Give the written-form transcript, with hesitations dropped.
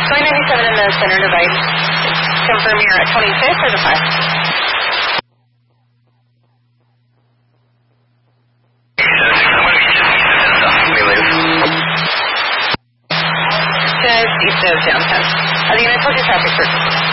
Going 97 in the center device. Confirm you're at 25th or the 5th? Just east of downtown. Are you going to close your traffic first?